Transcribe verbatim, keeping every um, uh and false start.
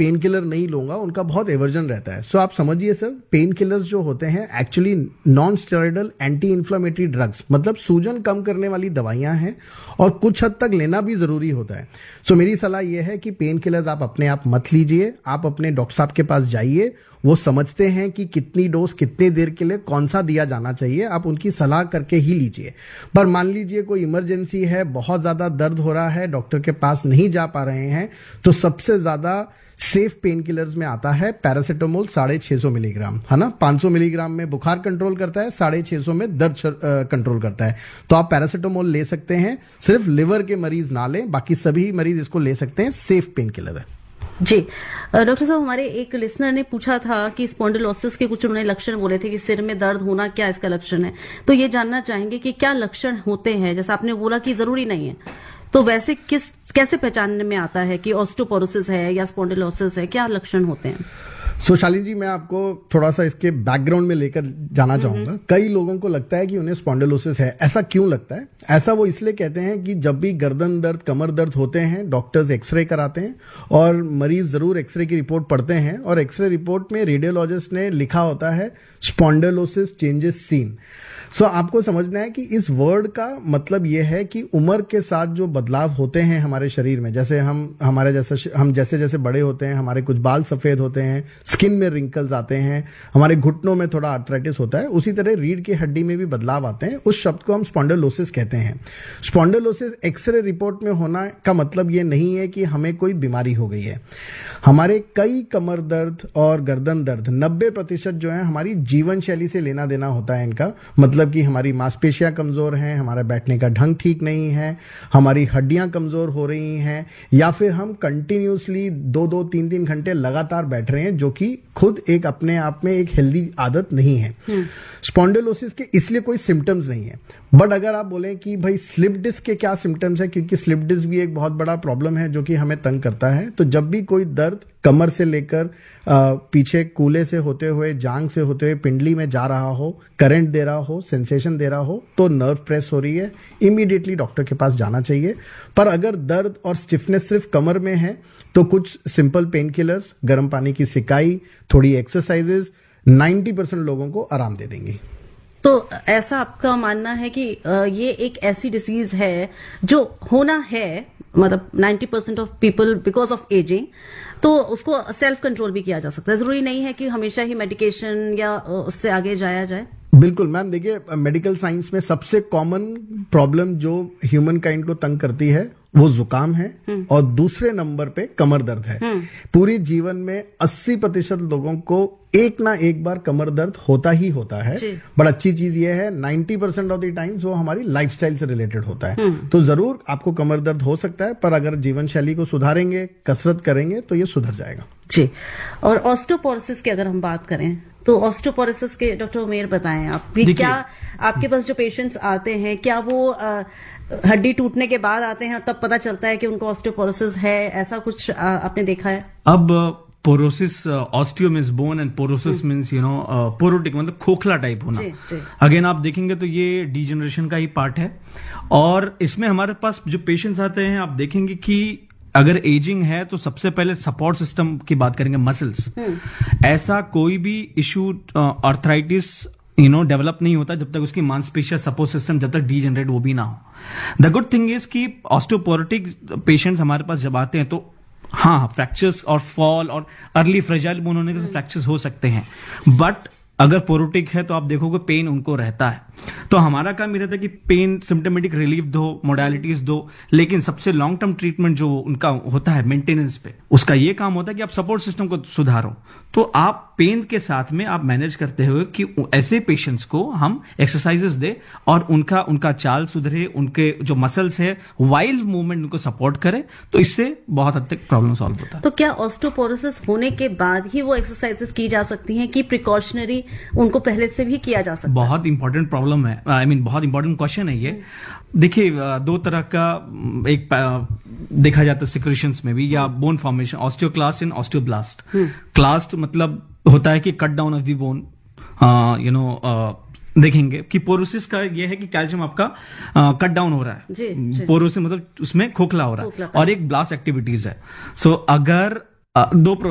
Pain killer नहीं लूंगा, उनका बहुत एवर्जन रहता है। सो so, आप समझिए सर, पेन किलर्स जो होते हैं actually non steroidal anti inflammatory drugs, मतलब सूजन कम करने वाली दवाइयां हैं और कुछ हद तक लेना भी जरूरी होता है। सो so, मेरी सलाह यह है कि पेन किलर्स आप अपने आप मत लीजिए, आप अपने डॉक्टर साहब के पास जाइए, वो समझते हैं कि कितनी डोज कितने देर के लिए कौन सा दिया जाना चाहिए, आप उनकी सलाह करके ही लीजिए। पर मान लीजिए कोई इमरजेंसी है, बहुत ज्यादा दर्द हो रहा है, डॉक्टर के पास नहीं जा पा रहे हैं, तो सबसे ज्यादा सेफ पेन किलर्स में आता है पैरासिटामोल साढ़े छह सौ मिलीग्राम, है ना। पाँच सौ मिलीग्राम में बुखार कंट्रोल करता है, साढ़े छह सौ में दर्द कंट्रोल करता है। तो आप पैरासिटामोल ले सकते हैं, सिर्फ लिवर के मरीज ना लें, बाकी सभी मरीज इसको ले सकते हैं, सेफ पेन किलर है जी। डॉक्टर साहब, हमारे एक लिसनर ने पूछा था कि स्पॉन्डिलोसिस के कुछ उन्होंने लक्षण बोले थे कि सिर में दर्द होना, क्या इसका लक्षण है? तो ये जानना चाहेंगे कि क्या लक्षण होते हैं। जैसा आपने बोला कि जरूरी नहीं है, तो वैसे किस कैसे पहचानने में आता है कि ऑस्टियोपोरोसिस है या स्पॉन्डिलोसिस है, क्या लक्षण होते हैं? सो so, शालिनी जी, मैं आपको थोड़ा सा इसके बैकग्राउंड में लेकर जाना चाहूंगा। कई लोगों को लगता है कि उन्हें स्पॉन्डिलोसिस है। ऐसा क्यों लगता है? ऐसा वो इसलिए कहते हैं कि जब भी गर्दन दर्द, कमर दर्द होते हैं, डॉक्टर्स एक्सरे कराते हैं और मरीज जरूर एक्सरे की रिपोर्ट पढ़ते हैं और एक्सरे रिपोर्ट में रेडियोलॉजिस्ट ने लिखा होता है स्पॉन्डिलोसिस चेंजेस सीन। सो so, आपको समझना है कि इस वर्ड का मतलब यह है कि उम्र के साथ जो बदलाव होते हैं हमारे शरीर में, जैसे हम हमारे जैसे हम जैसे जैसे बड़े होते हैं, हमारे कुछ बाल सफेद होते हैं, स्किन में रिंकल्स आते हैं, हमारे घुटनों में थोड़ा आर्थराइटिस होता है, उसी तरह रीढ़ की हड्डी में भी बदलाव आते हैं। उस शब्द को हम स्पॉन्डिलोसिस कहते हैं। स्पॉन्डिलोसिस एक्सरे रिपोर्ट में होना का मतलब यह नहीं है कि हमें कोई बीमारी हो गई है। हमारे कई कमर दर्द और गर्दन दर्द नब्बे प्रतिशत जो है हमारी जीवन शैली से लेना देना होता है। इनका मतलब कि हमारी मांसपेशियां कमजोर हैं, हमारा बैठने का ढंग ठीक नहीं है, हमारी हड्डियां कमजोर हो रही हैं, या फिर हम कंटिन्यूसली दो दो तीन तीन घंटे लगातार बैठ रहे हैं, जो कि खुद एक अपने आप में एक हेल्दी आदत नहीं है। स्पॉन्डिलोसिस के इसलिए कोई सिम्टम्स नहीं है। बट अगर आप बोलें कि भाई स्लिप डिस्क के क्या सिम्टम्स है, क्योंकि स्लिप डिस्क भी एक बहुत बड़ा प्रॉब्लम है जो कि हमें तंग करता है, तो जब भी कोई दर्द कमर से लेकर पीछे कूले से होते हुए, जांग से होते हुए पिंडली में जा रहा हो, करंट दे रहा हो, सेंसेशन दे रहा हो, तो नर्व प्रेस हो रही है, इमीडिएटली डॉक्टर के पास जाना चाहिए। पर अगर दर्द और स्टिफनेस सिर्फ कमर में है तो कुछ सिंपल पेन किलर्स, गर्म पानी की सिकाई, थोड़ी एक्सरसाइजेस नब्बे परसेंट लोगों को आराम दे देंगी। तो ऐसा आपका मानना है कि ये एक ऐसी डिसीज है जो होना है, मतलब नब्बे percent of people because of ageing, तो उसको सेल्फ कंट्रोल भी किया जा सकता है, जरूरी नहीं है कि हमेशा ही मेडिकेशन या उससे आगे जाया जाए? बिल्कुल मैम, देखिए मेडिकल साइंस में सबसे कॉमन प्रॉब्लम जो ह्यूमन काइंड को तंग करती है वो जुकाम है और दूसरे नंबर पे कमर दर्द है। पूरी जीवन में अस्सी प्रतिशत लोगों को एक ना एक बार कमर दर्द होता ही होता है। बट अच्छी चीज ये है नब्बे परसेंट ऑफ द टाइम्स वो हमारी लाइफस्टाइल से रिलेटेड होता है। तो जरूर आपको कमर दर्द हो सकता है, पर अगर जीवन शैली को सुधारेंगे, कसरत करेंगे, तो ये सुधर जाएगा जी। और ऑस्टियोपोरोसिस की अगर हम बात करें तो ऑस्टियोपोरोसिस के डॉक्टर उमेर बताएं आप, क्या आपके पास जो पेशेंट्स आते हैं, क्या वो आ, हड्डी टूटने के बाद आते हैं तब पता चलता है कि उनको ऑस्टियोपोरोसिस है, ऐसा कुछ आ, आपने देखा है? अब पोरोसिस, osteo means bone and पोरोसिस means you know पोरोटिक, मतलब खोखला टाइप होना। अगेन आप देखेंगे तो ये डीजनरेशन का ही पार्ट है। और इसमें हमारे पास जो पेशेंट्स आते हैं, आप देखेंगे कि अगर एजिंग है तो सबसे पहले सपोर्ट सिस्टम की बात करेंगे, मसल्स। ऐसा कोई भी issue arthritis you know develop नहीं होता जब तक उसकी मांसपेशिया सपोर्ट सिस्टम जब तक डीजनरेट वो भी ना हो। द गुड थिंग इज कि ऑस्टियोपोरोटिक पेशेंट्स हमारे पास जब आते हैं तो हाँ, फ्रैक्चर्स और फॉल और अर्ली फ्रेजाइल बोन होने के फ्रैक्चर्स हो सकते हैं, बट अगर पोरोटिक है तो आप देखोगे पेन उनको रहता है। तो हमारा काम ये रहता है कि पेन सिम्टोमेटिक रिलीफ दो, मोडालिटीज दो, लेकिन सबसे लॉन्ग टर्म ट्रीटमेंट जो उनका होता है मेंटेनेंस पे, उसका ये काम होता है कि आप सपोर्ट सिस्टम को सुधारो। तो आप पेन के साथ में आप मैनेज करते हुए कि ऐसे पेशेंट्स को हम एक्सरसाइजेस दे और उनका उनका चाल सुधरे, उनके जो मसल्स है वाइल्ड मूवमेंट उनको सपोर्ट करे, तो इससे बहुत हद तक प्रॉब्लम सॉल्व होता है। तो क्या ऑस्टियोपोरोसिस होने के बाद ही वो एक्सरसाइजेस की जा सकती हैं कि प्रिकॉशनरी उनको पहले से भी किया जा सकता है? बहुत इंपॉर्टेंट प्रॉब्लम है, आई I मीन mean, बहुत इंपॉर्टेंट क्वेश्चन है ये। देखिए दो तरह का एक देखा जाता है सिक्रेशंस में भी, या bone formation, osteoclast and osteoblast. क्लास्ट मतलब होता है कि cut down of the bone, you know देखेंगे कि पोरोसिस का ये है कि कैल्शियम आपका कट डाउन हो रहा है, पोरोसिस मतलब उसमें खोखला हो रहा है, और एक ब्लास्ट एक्टिविटीज है। सो so, अगर uh, दो